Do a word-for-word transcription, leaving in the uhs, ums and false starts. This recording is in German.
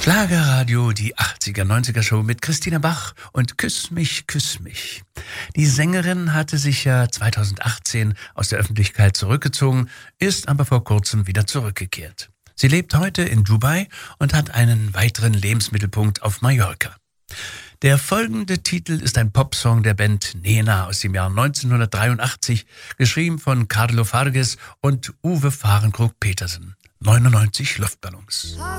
Schlagerradio, die achtziger, neunziger Show mit Christina Bach und Küss mich, küss mich. Die Sängerin hatte sich ja zweitausendachtzehn aus der Öffentlichkeit zurückgezogen, ist aber vor kurzem wieder zurückgekehrt. Sie lebt heute in Dubai und hat einen weiteren Lebensmittelpunkt auf Mallorca. Der folgende Titel ist ein Popsong der Band Nena aus dem Jahr neunzehnhundertdreiundachtzig, geschrieben von Carlo Farges und Uwe Fahrenkrog-Petersen. neunundneunzig Luftballons.